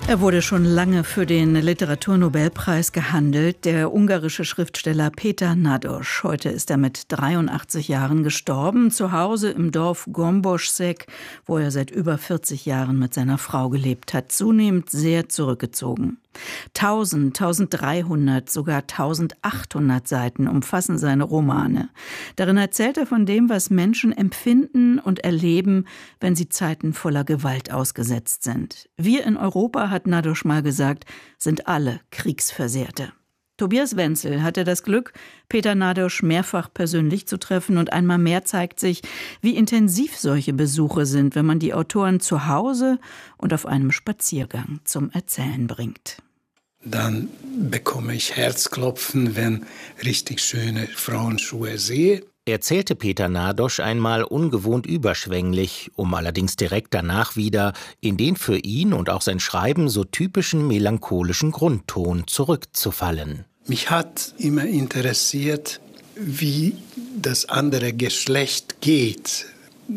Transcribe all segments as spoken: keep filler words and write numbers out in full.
Er wurde schon lange für den Literaturnobelpreis gehandelt, der ungarische Schriftsteller Péter Nádas. Heute ist er mit dreiundachtzig Jahren gestorben, zu Hause im Dorf Gombosek, wo er seit über vierzig Jahren mit seiner Frau gelebt hat, zunehmend sehr zurückgezogen. Tausend, tausenddreihundert, sogar tausendachthundert Seiten umfassen seine Romane. Darin erzählt er von dem, was Menschen empfinden und erleben, wenn sie Zeiten voller Gewalt ausgesetzt sind. Wir in Europa, hat Nádas mal gesagt, sind alle Kriegsversehrte. Tobias Wenzel hatte das Glück, Péter Nádas mehrfach persönlich zu treffen, und einmal mehr zeigt sich, wie intensiv solche Besuche sind, wenn man die Autoren zu Hause und auf einem Spaziergang zum Erzählen bringt. Dann bekomme ich Herzklopfen, wenn richtig schöne Frauenschuhe sehe. Erzählte Péter Nádas einmal ungewohnt überschwänglich, um allerdings direkt danach wieder in den für ihn und auch sein Schreiben so typischen melancholischen Grundton zurückzufallen. Mich hat immer interessiert, wie das andere Geschlecht geht.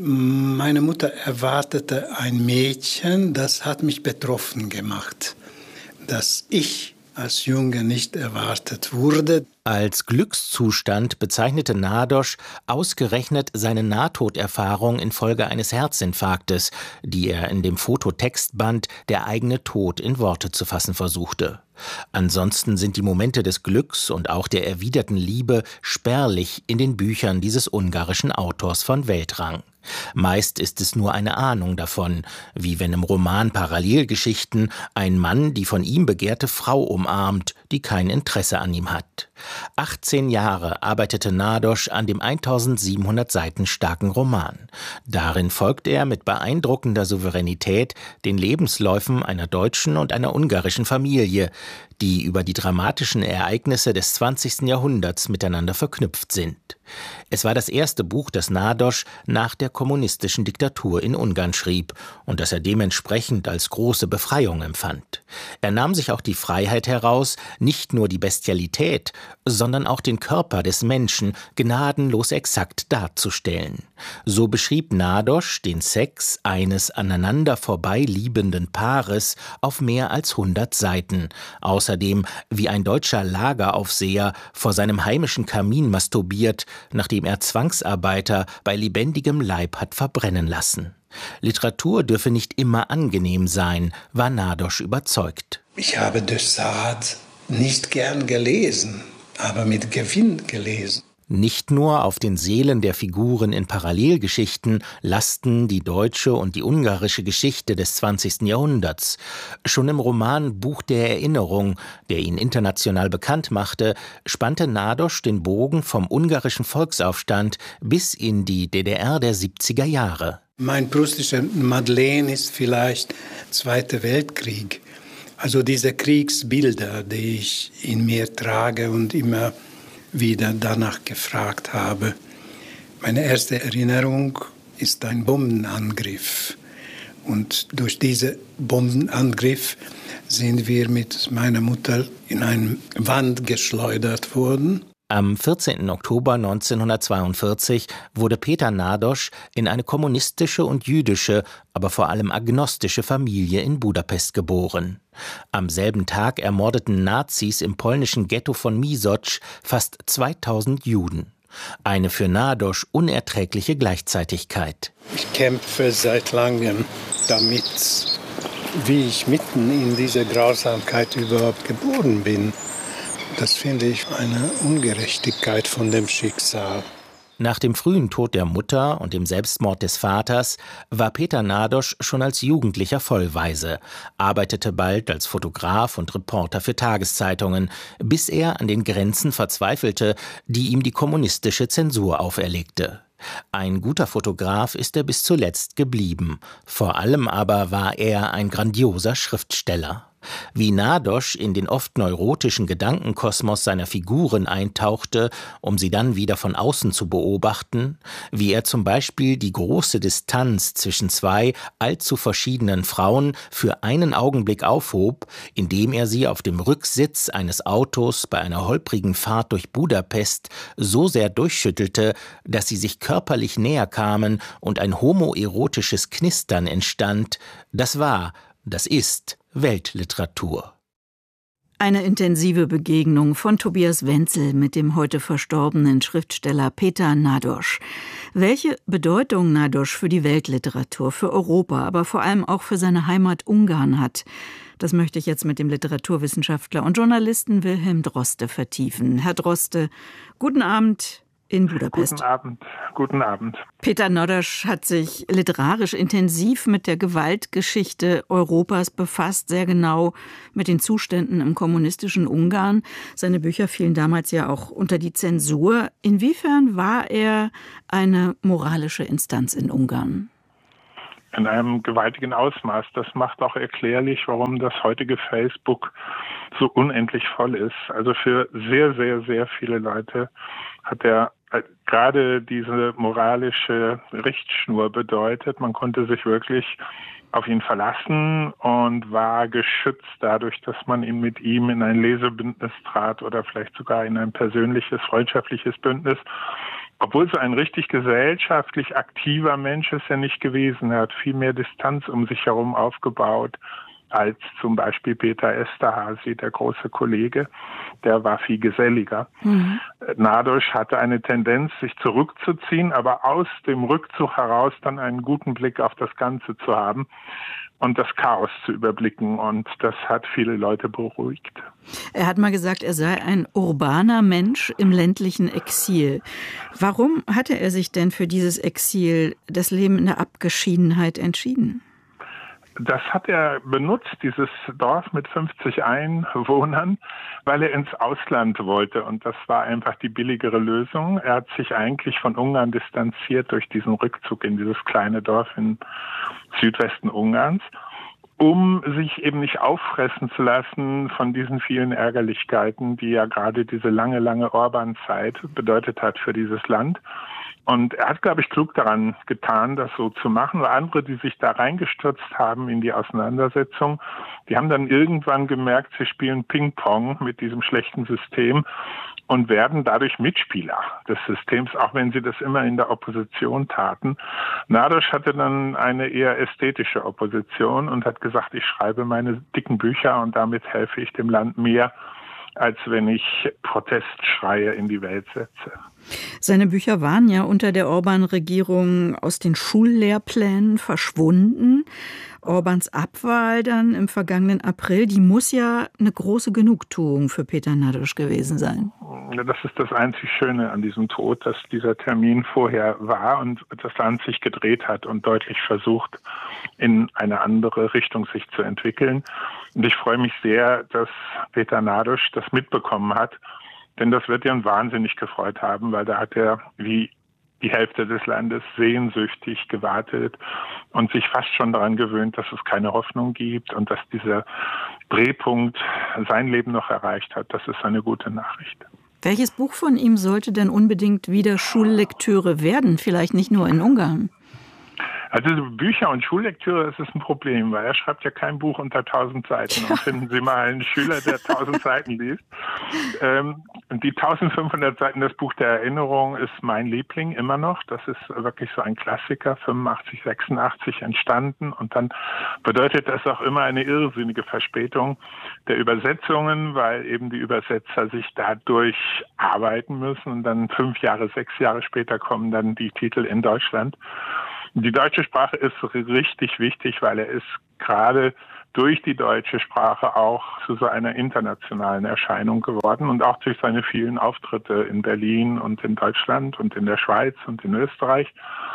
Meine Mutter erwartete ein Mädchen, das hat mich betroffen gemacht, dass ich als Junge nicht erwartet wurde. Als Glückszustand bezeichnete Nádas ausgerechnet seine Nahtoderfahrung infolge eines Herzinfarktes, die er in dem Fototextband Der eigene Tod in Worte zu fassen versuchte. Ansonsten sind die Momente des Glücks und auch der erwiderten Liebe spärlich in den Büchern dieses ungarischen Autors von Weltrang. Meist ist es nur eine Ahnung davon, wie wenn im Roman Parallelgeschichten ein Mann die von ihm begehrte Frau umarmt, die kein Interesse an ihm hat. achtzehn Jahre arbeitete Nádas an dem eintausendsiebenhundert Seiten starken Roman. Darin folgt er mit beeindruckender Souveränität den Lebensläufen einer deutschen und einer ungarischen Familie, die über die dramatischen Ereignisse des zwanzigsten Jahrhunderts miteinander verknüpft sind. Es war das erste Buch, das Nádas nach der kommunistischen Diktatur in Ungarn schrieb und das er dementsprechend als große Befreiung empfand. Er nahm sich auch die Freiheit heraus, nicht nur die Bestialität, sondern auch den Körper des Menschen gnadenlos exakt darzustellen. So beschrieb Nádas den Sex eines aneinander vorbei liebenden Paares auf mehr als hundert Seiten. Außerdem, wie ein deutscher Lageraufseher vor seinem heimischen Kamin masturbiert, nachdem er Zwangsarbeiter bei lebendigem Leib hat verbrennen lassen. Literatur dürfe nicht immer angenehm sein, war Nádas überzeugt. Ich habe de Sade nicht gern gelesen, aber mit Gewinn gelesen. Nicht nur auf den Seelen der Figuren in Parallelgeschichten lasten die deutsche und die ungarische Geschichte des zwanzigsten Jahrhunderts. Schon im Roman Buch der Erinnerung, der ihn international bekannt machte, spannte Nádas den Bogen vom ungarischen Volksaufstand bis in die D D R der siebziger Jahre. Mein prustischer Madeleine ist vielleicht Zweiter Weltkrieg. Also diese Kriegsbilder, die ich in mir trage und immer wieder danach gefragt habe. Meine erste Erinnerung ist ein Bombenangriff. Und durch diesen Bombenangriff sind wir mit meiner Mutter in eine Wand geschleudert worden. Am vierzehnten Oktober neunzehnhundertzweiundvierzig wurde Péter Nádas in eine kommunistische und jüdische, aber vor allem agnostische Familie in Budapest geboren. Am selben Tag ermordeten Nazis im polnischen Ghetto von Misocz fast zweitausend Juden. Eine für Nádas unerträgliche Gleichzeitigkeit. Ich kämpfe seit langem damit, wie ich mitten in dieser Grausamkeit überhaupt geboren bin. Das finde ich eine Ungerechtigkeit von dem Schicksal. Nach dem frühen Tod der Mutter und dem Selbstmord des Vaters war Péter Nádas schon als Jugendlicher vollweise, arbeitete bald als Fotograf und Reporter für Tageszeitungen, bis er an den Grenzen verzweifelte, die ihm die kommunistische Zensur auferlegte. Ein guter Fotograf ist er bis zuletzt geblieben. Vor allem aber war er ein grandioser Schriftsteller. Wie Nádas in den oft neurotischen Gedankenkosmos seiner Figuren eintauchte, um sie dann wieder von außen zu beobachten, wie er zum Beispiel die große Distanz zwischen zwei allzu verschiedenen Frauen für einen Augenblick aufhob, indem er sie auf dem Rücksitz eines Autos bei einer holprigen Fahrt durch Budapest so sehr durchschüttelte, dass sie sich körperlich näher kamen und ein homoerotisches Knistern entstand, das war, das ist Weltliteratur. Eine intensive Begegnung von Tobias Wenzel mit dem heute verstorbenen Schriftsteller Peter Nadoš. Welche Bedeutung Nadoš für die Weltliteratur, für Europa, aber vor allem auch für seine Heimat Ungarn hat, das möchte ich jetzt mit dem Literaturwissenschaftler und Journalisten Wilhelm Droste vertiefen. Herr Droste, guten Abend in Budapest. Guten Abend, guten Abend. Peter Nadoš hat sich literarisch intensiv mit der Gewaltgeschichte Europas befasst, sehr genau mit den Zuständen im kommunistischen Ungarn. Seine Bücher fielen damals ja auch unter die Zensur. Inwiefern war er eine moralische Instanz in Ungarn? In einem gewaltigen Ausmaß. Das macht auch erklärlich, warum das heutige Facebook so unendlich voll ist. Also für sehr, sehr, sehr viele Leute hat er gerade diese moralische Richtschnur bedeutet. Man konnte sich wirklich auf ihn verlassen und war geschützt dadurch, dass man ihn mit ihm in ein Lesebündnis trat oder vielleicht sogar in ein persönliches, freundschaftliches Bündnis. Obwohl so ein richtig gesellschaftlich aktiver Mensch ist er nicht gewesen. Er hat viel mehr Distanz um sich herum aufgebaut als zum Beispiel Peter Eszterházy, der große Kollege. Der war viel geselliger. Mhm. Nadoš hatte eine Tendenz, sich zurückzuziehen, aber aus dem Rückzug heraus dann einen guten Blick auf das Ganze zu haben und das Chaos zu überblicken. Und das hat viele Leute beruhigt. Er hat mal gesagt, er sei ein urbaner Mensch im ländlichen Exil. Warum hatte er sich denn für dieses Exil, das Leben in der Abgeschiedenheit, entschieden? Das hat er benutzt, dieses Dorf mit fünfzig Einwohnern, weil er ins Ausland wollte. Und das war einfach die billigere Lösung. Er hat sich eigentlich von Ungarn distanziert durch diesen Rückzug in dieses kleine Dorf im Südwesten Ungarns, um sich eben nicht auffressen zu lassen von diesen vielen Ärgerlichkeiten, die ja gerade diese lange, lange Orban-Zeit bedeutet hat für dieses Land. Und er hat, glaube ich, klug daran getan, das so zu machen. Weil andere, die sich da reingestürzt haben in die Auseinandersetzung, die haben dann irgendwann gemerkt, sie spielen Ping-Pong mit diesem schlechten System und werden dadurch Mitspieler des Systems, auch wenn sie das immer in der Opposition taten. Nadoš hatte dann eine eher ästhetische Opposition und hat gesagt, ich schreibe meine dicken Bücher und damit helfe ich dem Land mehr, als wenn ich Protestschreie in die Welt setze. Seine Bücher waren ja unter der Orban-Regierung aus den Schullehrplänen verschwunden. Orbans Abwahl dann im vergangenen April, die muss ja eine große Genugtuung für Peter Nadoš gewesen sein. Das ist das einzig Schöne an diesem Tod, dass dieser Termin vorher war und das Land sich gedreht hat und deutlich versucht, in eine andere Richtung sich zu entwickeln. Und ich freue mich sehr, dass Peter Nadoš das mitbekommen hat, denn das wird ihn wahnsinnig gefreut haben, weil da hat er wie die Hälfte des Landes sehnsüchtig gewartet und sich fast schon daran gewöhnt, dass es keine Hoffnung gibt und dass dieser Drehpunkt sein Leben noch erreicht hat. Das ist eine gute Nachricht. Welches Buch von ihm sollte denn unbedingt wieder Schullektüre werden? Vielleicht nicht nur in Ungarn. Also Bücher und Schullektüre, das ist ein Problem, weil er schreibt ja kein Buch unter tausend Seiten. Und finden Sie mal einen Schüler, der tausend Seiten liest. Ähm, die eintausendfünfhundert Seiten, das Buch der Erinnerung, ist mein Liebling immer noch. Das ist wirklich so ein Klassiker, fünfundachtzig, sechsundachtzig entstanden. Und dann bedeutet das auch immer eine irrsinnige Verspätung der Übersetzungen, weil eben die Übersetzer sich dadurch arbeiten müssen. Und dann fünf Jahre, sechs Jahre später kommen dann die Titel in Deutschland. Die deutsche Sprache ist richtig wichtig, weil er ist gerade durch die deutsche Sprache auch zu so einer internationalen Erscheinung geworden und auch durch seine vielen Auftritte in Berlin und in Deutschland und in der Schweiz und in Österreich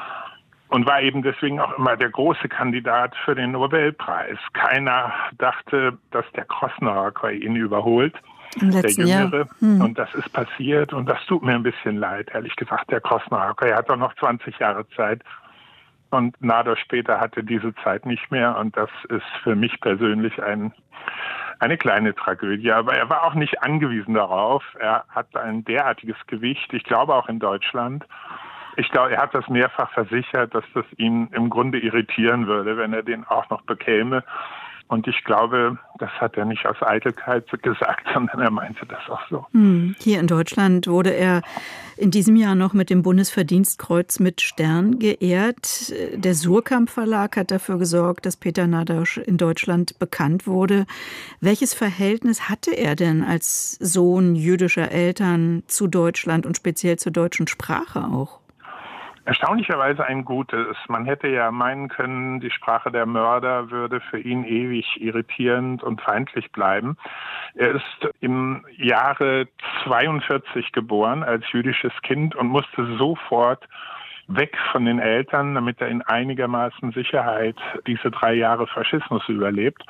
und war eben deswegen auch immer der große Kandidat für den Nobelpreis. Keiner dachte, dass der Krosznahor ihn überholt. Der Jüngere. Hm. Und das ist passiert und das tut mir ein bisschen leid, ehrlich gesagt. Der Krosznahor, er hat doch noch zwanzig Jahre Zeit. Und Nadoš später hatte diese Zeit nicht mehr und das ist für mich persönlich ein, eine kleine Tragödie. Aber er war auch nicht angewiesen darauf. Er hat ein derartiges Gewicht, ich glaube auch in Deutschland. Ich glaube, er hat das mehrfach versichert, dass das ihn im Grunde irritieren würde, wenn er den auch noch bekäme. Und ich glaube, das hat er nicht aus Eitelkeit gesagt, sondern er meinte das auch so. Hier in Deutschland wurde er in diesem Jahr noch mit dem Bundesverdienstkreuz mit Stern geehrt. Der Suhrkamp Verlag hat dafür gesorgt, dass Peter Nadosch in Deutschland bekannt wurde. Welches Verhältnis hatte er denn als Sohn jüdischer Eltern zu Deutschland und speziell zur deutschen Sprache auch? Erstaunlicherweise ein gutes. Man hätte ja meinen können, die Sprache der Mörder würde für ihn ewig irritierend und feindlich bleiben. Er ist im Jahre zweiundvierzig geboren als jüdisches Kind und musste sofort weg von den Eltern, damit er in einigermaßen Sicherheit diese drei Jahre Faschismus überlebt.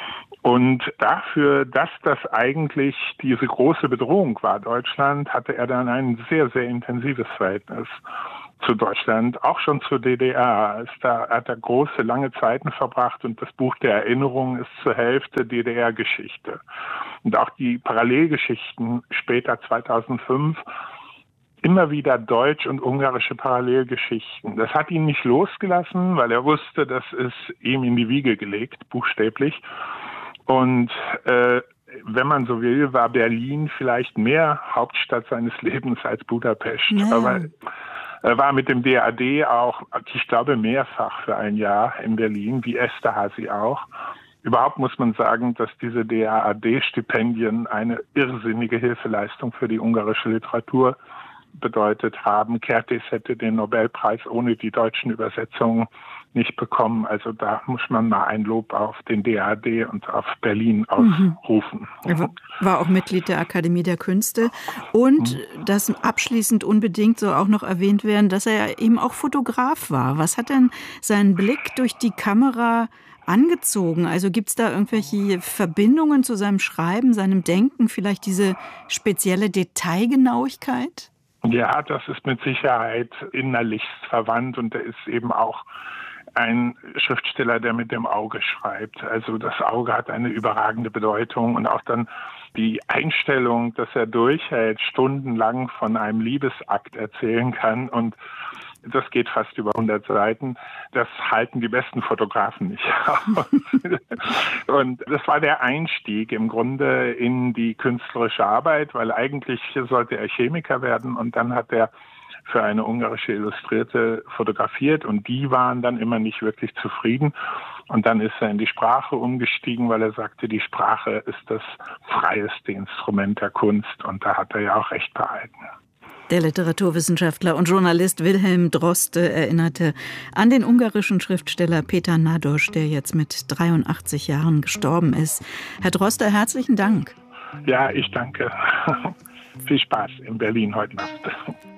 Und dafür, dass das eigentlich diese große Bedrohung war, Deutschland, hatte er dann ein sehr, sehr intensives Verhältnis zu Deutschland, auch schon zur D D R. Da hat er große, lange Zeiten verbracht und das Buch der Erinnerungen ist zur Hälfte D D R-Geschichte. Und auch die Parallelgeschichten später zweitausendfünf, immer wieder deutsch- und ungarische Parallelgeschichten. Das hat ihn nicht losgelassen, weil er wusste, das ist ihm in die Wiege gelegt, buchstäblich. Und äh, wenn man so will, war Berlin vielleicht mehr Hauptstadt seines Lebens als Budapest. Ja. Aber er war mit dem D A D auch, ich glaube, mehrfach für ein Jahr in Berlin, wie Esterhazy auch. Überhaupt muss man sagen, dass diese D A D-Stipendien eine irrsinnige Hilfeleistung für die ungarische Literatur bedeutet haben. Kertész hätte den Nobelpreis ohne die deutschen Übersetzungen nicht bekommen. Also da muss man mal ein Lob auf den D A D und auf Berlin ausrufen. Er war auch Mitglied der Akademie der Künste. Und mhm. das abschließend unbedingt so auch noch erwähnt werden, dass er eben auch Fotograf war. Was hat denn seinen Blick durch die Kamera angezogen? Also gibt es da irgendwelche Verbindungen zu seinem Schreiben, seinem Denken, vielleicht diese spezielle Detailgenauigkeit? Ja, das ist mit Sicherheit innerlichst verwandt und er ist eben auch ein Schriftsteller, der mit dem Auge schreibt. Also das Auge hat eine überragende Bedeutung und auch dann die Einstellung, dass er durchhält, stundenlang von einem Liebesakt erzählen kann und das geht fast über hundert Seiten. Das halten die besten Fotografen nicht aus. Und das war der Einstieg im Grunde in die künstlerische Arbeit, weil eigentlich sollte er Chemiker werden und dann hat er für eine ungarische Illustrierte fotografiert und die waren dann immer nicht wirklich zufrieden. Und dann ist er in die Sprache umgestiegen, weil er sagte, die Sprache ist das freieste Instrument der Kunst und da hat er ja auch recht behalten. Der Literaturwissenschaftler und Journalist Wilhelm Droste erinnerte an den ungarischen Schriftsteller Peter Nadosch, der jetzt mit dreiundachtzig Jahren gestorben ist. Herr Droste, herzlichen Dank. Ja, ich danke. Viel Spaß in Berlin heute Nacht.